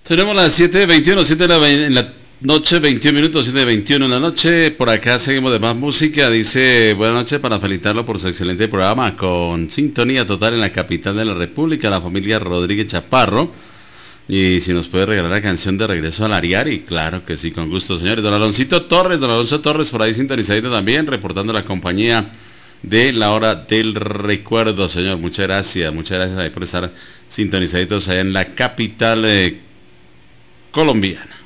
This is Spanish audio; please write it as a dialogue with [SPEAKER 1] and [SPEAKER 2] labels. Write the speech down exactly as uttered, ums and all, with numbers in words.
[SPEAKER 1] Tenemos las siete veintiuno, siete de la, ve- en la noche, veintiún minutos, siete veintiuno en la noche. Por acá seguimos de más música. Dice, buenas noches para felicitarlo por su excelente programa con sintonía total en la capital de la República, la familia Rodríguez Chaparro. Y si nos puede regalar la canción de Regreso al Ariari, claro que sí, con gusto, señores. Don Aloncito Torres, don Alonso Torres, por ahí sintonizadito también, reportando la compañía de la hora del recuerdo, señor. Muchas gracias, muchas gracias ahí por estar sintonizaditos allá en la capital eh, colombiana.